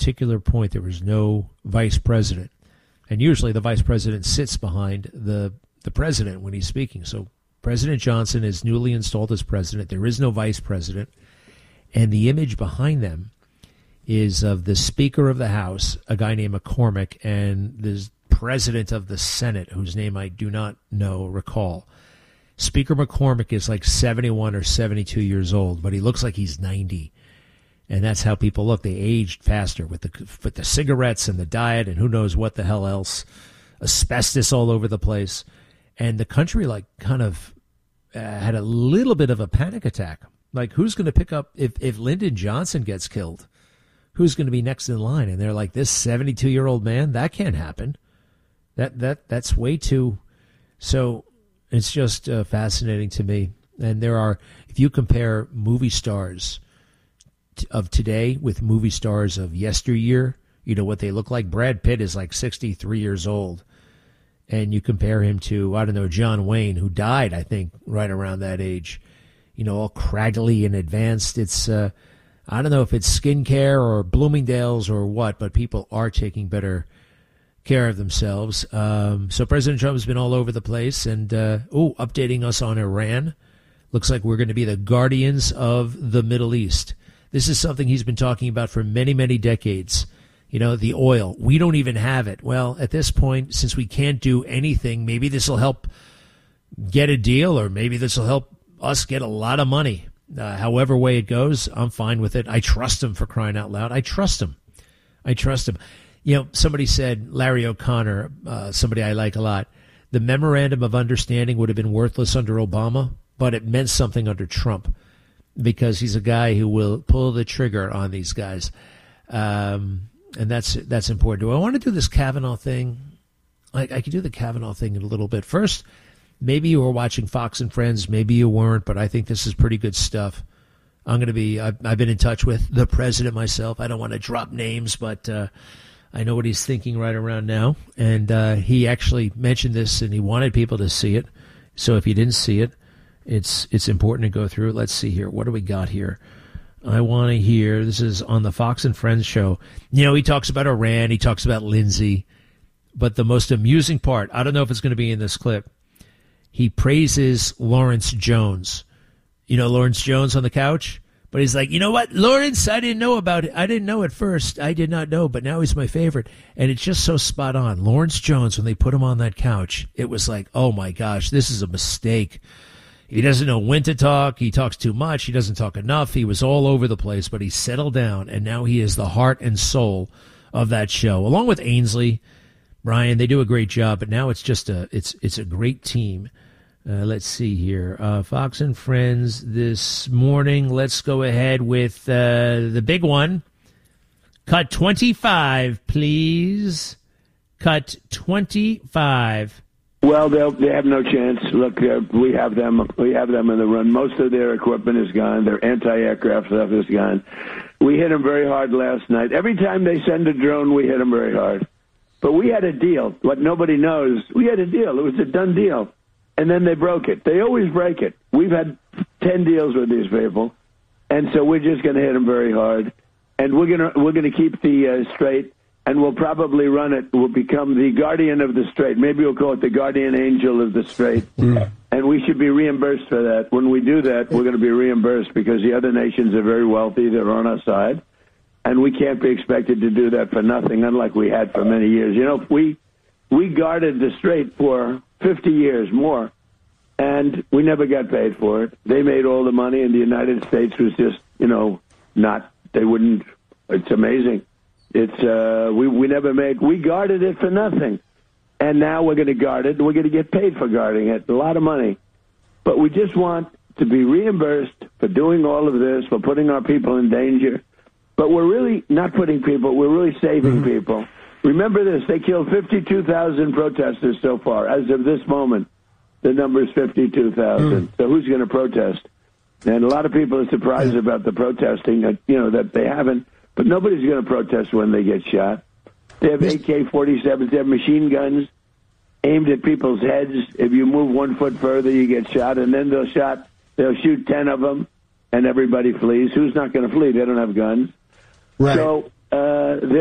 particular point, there was no vice president. And usually the vice president sits behind the president when he's speaking. So President Johnson is newly installed as president. There is no vice president. And the image behind them is of the Speaker of the House, a guy named McCormick, and the President of the Senate, whose name I do not recall. Speaker McCormick is like 71 or 72 years old, but he looks like he's 90. And that's how people look. They aged faster with the cigarettes and the diet and who knows what the hell else. Asbestos all over the place. And the country kind of had a little bit of a panic attack. Like, who's going to pick up if Lyndon Johnson gets killed? Who's going to be next in line? And they're like, this 72-year-old man, that can't happen. That's way too. So it's just fascinating to me. And if you compare movie stars of today with movie stars of yesteryear, you know what they look like. Brad Pitt is like 63 years old. And you compare him to, I don't know, John Wayne, who died, I think, right around that age. You know, all craggly and advanced. It's, I don't know if it's skincare or Bloomingdale's or what, but people are taking better care of themselves. So President Trump has been all over the place and, updating us on Iran. Looks like we're going to be the guardians of the Middle East. This is something he's been talking about for many, many decades. You know, the oil. We don't even have it. Well, at this point, since we can't do anything, maybe this will help get a deal, or maybe this will help us get a lot of money. However way it goes, I'm fine with it. I trust him, for crying out loud. I trust him. You know, somebody said, Larry O'Connor, somebody I like a lot, the memorandum of understanding would have been worthless under Obama, but it meant something under Trump because he's a guy who will pull the trigger on these guys. And that's important. Do I want to do this Kavanaugh thing? I could do the Kavanaugh thing in a little bit. First, maybe you were watching Fox and Friends, maybe you weren't, but I think this is pretty good stuff. I've been in touch with the president myself. I don't want to drop names, but I know what he's thinking right around now. And he actually mentioned this, and he wanted people to see it. So if you didn't see it, it's important to go through it. Let's see here. What do we got here? I want to hear, this is on the Fox and Friends show. You know, he talks about Iran, he talks about Lindsay, but the most amusing part, I don't know if it's going to be in this clip, he praises Lawrence Jones. You know, Lawrence Jones on the couch? But he's like, you know what, Lawrence, I didn't know about it. I didn't know at first. I did not know, but now he's my favorite. And it's just so spot on. Lawrence Jones, when they put him on that couch, it was like, oh my gosh, this is a mistake. He doesn't know when to talk. He talks too much. He doesn't talk enough. He was all over the place, but he settled down, and now he is the heart and soul of that show. Along with Ainsley, Brian, they do a great job, but now it's just it's a great team. Let's see here. Fox and Friends this morning. Let's go ahead with the big one. Cut 25, please. Cut 25. Well, they have no chance. Look, we have them. We have them in the run. Most of their equipment is gone. Their anti-aircraft stuff is gone. We hit them very hard last night. Every time they send a drone, we hit them very hard. But we had a deal. What nobody knows, we had a deal. It was a done deal. And then they broke it. They always break it. We've had 10 deals with these people, and so we're just going to hit them very hard. And we're gonna keep the Strait. And we'll probably run it. We'll become the guardian of the Strait. Maybe we'll call it the guardian angel of the Strait. And we should be reimbursed for that. When we do that, we're going to be reimbursed because the other nations are very wealthy. They're on our side. And we can't be expected to do that for nothing, unlike we had for many years. You know, we guarded the Strait for 50 years more, and we never got paid for it. They made all the money, and the United States was just, they wouldn't. It's amazing. It's we never made. We guarded it for nothing, and now we're going to guard it. And we're going to get paid for guarding it, a lot of money. But we just want to be reimbursed for doing all of this, for putting our people in danger. But we're really not putting people. We're really saving people. Remember this: they killed 52,000 protesters so far. As of this moment, the number is 52,000. So who's going to protest? And a lot of people are surprised about the protesting. That they haven't. But nobody's going to protest when they get shot. They have AK-47s. They have machine guns aimed at people's heads. If you move 1 foot further, you get shot. And then they'll shoot 10 of them, and everybody flees. Who's not going to flee? They don't have guns. Right. So uh,